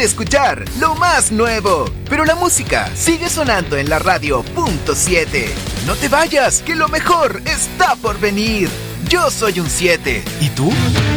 quiere escuchar lo más nuevo. Pero la música sigue sonando en la radio punto 7. No te vayas, que lo mejor está por venir. Yo soy un 7. ¿Y tú?